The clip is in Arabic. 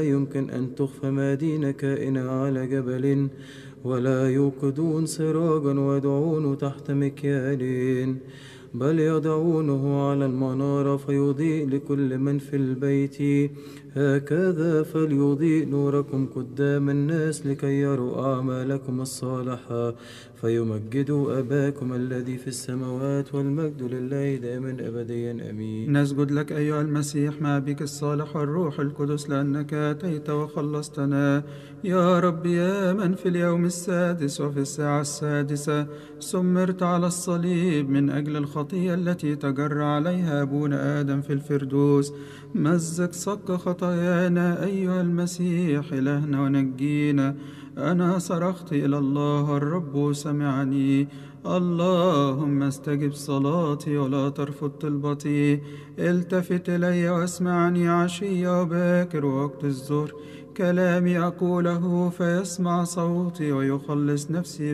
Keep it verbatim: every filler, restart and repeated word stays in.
يمكن أن تخفى مدينة كائنة على جبل، ولا يوقدون سراجا ويضعونه تحت مكيال، بل يضعونه على المنارة فيضيء لكل من في البيت. هكذا فليضيء نوركم قدام الناس لكي يروا أعمالكم الصالحة فيمجدوا أباكم الذي في السماوات. والمجد لله دائما أبديا آمين. نسجد لك أيها المسيح مع بك الصالح والروح القدس، لأنك أتيت وخلصتنا يا رب، يا من في اليوم السادس وفي الساعة السادسة سمرت على الصليب من أجل الخطية التي تجرى عليها أبونا آدم في الفردوس. مزق صك خطايانا أيها المسيح إلهنا ونجينا. أنا صرخت إلى الله الرب سمعني، اللهم استجب صلاتي ولا ترفض طلبتي. التفت إلي واسمعني عشي وباكر ووقت الظهر، كلامي أقوله فيسمع صوتي ويخلص نفسي